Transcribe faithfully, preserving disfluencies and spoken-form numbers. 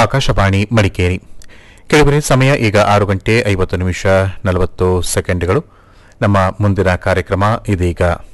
ಆಕಾಶವಾಣಿ ಮಡಿಕೇರಿ. ಕೆಲವರೆ ಸಮಯ ಈಗ ಆರು ಗಂಟೆ ಐವತ್ತು ನಿಮಿಷ ನಲವತ್ತು ಸೆಕೆಂಡ್ಗಳು. ನಮ್ಮ ಮುಂದಿನ ಕಾರ್ಯಕ್ರಮ ಇದೀಗ.